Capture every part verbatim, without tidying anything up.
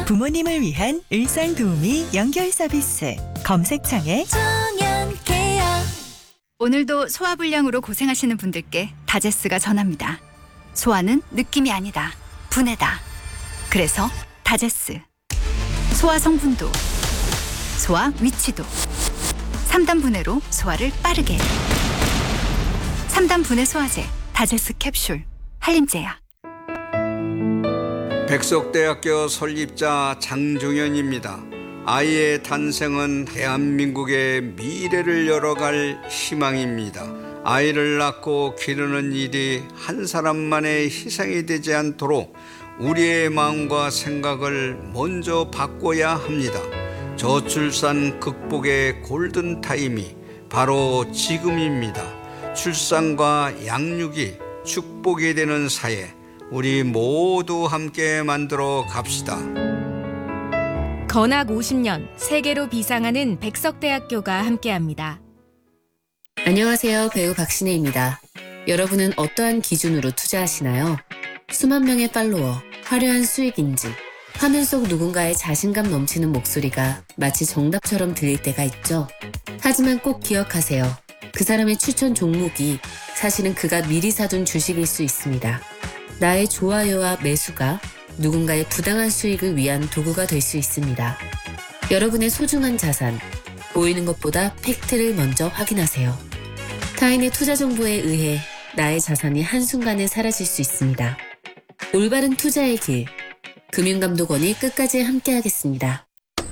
부모님을 위한 일상 도우미 연결 서비스. 검색창에 청년케어. 오늘도 소화불량으로 고생하시는 분들께 다제스가 전합니다. 소화는 느낌이 아니다. 분해다. 그래서 다제스. 소화 성분도, 소화 위치도, 삼 단 분해로 소화를 빠르게. 삼 단 분해 소화제 다제스 캡슐. 한림제약. 백석대학교 설립자 장종현입니다. 아이의 탄생은 대한민국의 미래를 열어갈 희망입니다. 아이를 낳고 기르는 일이 한 사람만의 희생이 되지 않도록 우리의 마음과 생각을 먼저 바꿔야 합니다. 저출산 극복의 골든타임이 바로 지금입니다. 출산과 양육이 축복이 되는 사회, 우리 모두 함께 만들어 갑시다. 건학 오십 년 세계로 비상하는 백석대학교가 함께합니다. 안녕하세요. 배우 박신혜입니다. 여러분은 어떠한 기준으로 투자하시나요? 수만 명의 팔로워, 화려한 수익인지, 화면 속 누군가의 자신감 넘치는 목소리가 마치 정답처럼 들릴 때가 있죠. 하지만 꼭 기억하세요. 그 사람의 추천 종목이 사실은 그가 미리 사둔 주식일 수 있습니다. 나의 좋아요와 매수가 누군가의 부당한 수익을 위한 도구가 될 수 있습니다. 여러분의 소중한 자산, 보이는 것보다 팩트를 먼저 확인하세요. 타인의 투자 정보에 의해 나의 자산이 한순간에 사라질 수 있습니다. 올바른 투자의 길, 금융감독원이 끝까지 함께하겠습니다.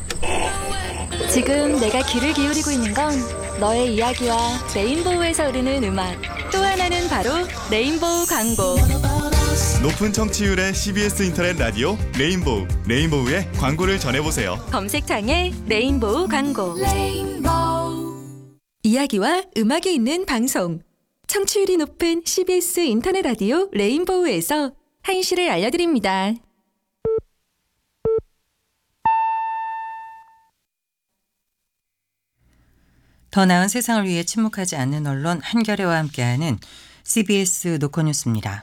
지금 내가 귀를 기울이고 있는 건 너의 이야기와 레인보우에서 흐르는 음악. 또 하나는 바로 레인보우 광고. 높은 청취율의 씨비에스 인터넷 라디오 레인보우, 레인보우의 광고를 전해보세요. 검색창에 레인보우 광고. 레인보우. 이야기와 음악이 있는 방송. 청취율이 높은 씨비에스 인터넷 라디오 레인보우에서 한시를 알려드립니다. 더 나은 세상을 위해 침묵하지 않는 언론 한겨레와 함께하는 씨비에스 노컷뉴스입니다.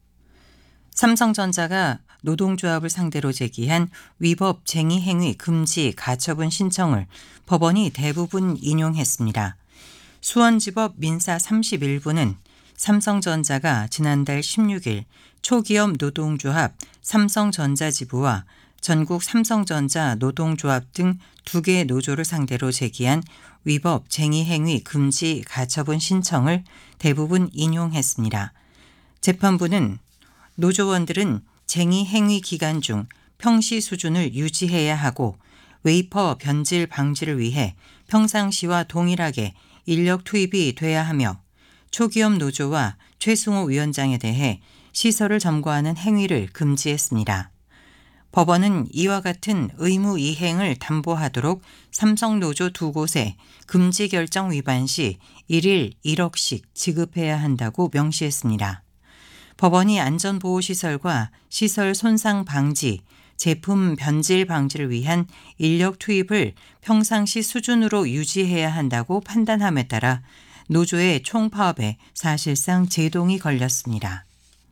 삼성전자가 노동조합을 상대로 제기한 위법 쟁의 행위 금지 가처분 신청을 법원이 대부분 인용했습니다. 수원지법 민사 삼십일 부는 삼성전자가 지난달 십육 일 초기업 노동조합 삼성전자지부와 전국 삼성전자 노동조합 등 두 개 노조를 상대로 제기한 위법 쟁의 행위 금지 가처분 신청을 대부분 인용했습니다. 재판부는 노조원들은 쟁의 행위 기간 중 평시 수준을 유지해야 하고 웨이퍼 변질 방지를 위해 평상시와 동일하게 인력 투입이 돼야 하며 초기업 노조와 최승호 위원장에 대해 시설을 점거하는 행위를 금지했습니다. 법원은 이와 같은 의무 이행을 담보하도록 삼성노조 두 곳에 금지 결정 위반 시 일일 일억씩 지급해야 한다고 명시했습니다. 법원이 안전보호시설과 시설 손상 방지, 제품 변질 방지를 위한 인력 투입을 평상시 수준으로 유지해야 한다고 판단함에 따라 노조의 총파업에 사실상 제동이 걸렸습니다.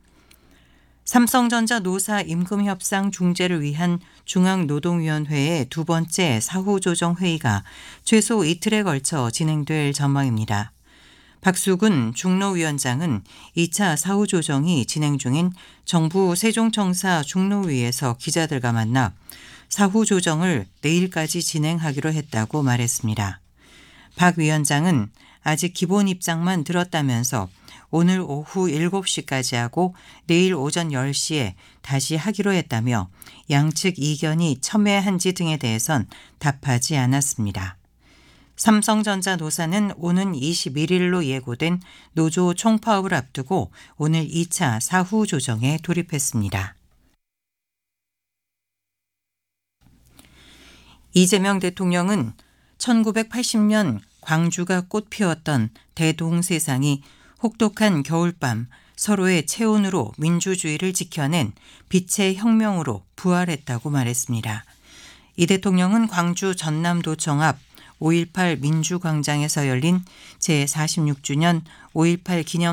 삼성전자 노사 임금협상 중재를 위한 중앙노동위원회의 두 번째 사후조정회의가 최소 이틀에 걸쳐 진행될 전망입니다. 박수근 중노위원장은 이 차 사후조정이 진행 중인 정부 세종청사 중노위에서 기자들과 만나 사후조정을 내일까지 진행하기로 했다고 말했습니다. 박 위원장은 아직 기본 입장만 들었다면서 오늘 오후 일곱 시까지 하고 내일 오전 열 시에 다시 하기로 했다며 양측 이견이 첨예한지 등에 대해선 답하지 않았습니다. 삼성전자 노사는 오는 이십일 일로 예고된 노조 총파업을 앞두고 오늘 이 차 사후 조정에 돌입했습니다. 이재명 대통령은 천구백팔십 년 광주가 꽃 피웠던 대동세상이 혹독한 겨울밤 서로의 체온으로 민주주의를 지켜낸 빛의 혁명으로 부활했다고 말했습니다. 이 대통령은 광주 전남도청 앞 오일팔 민주광장에서 열린 제사십육 주년 오일팔 기념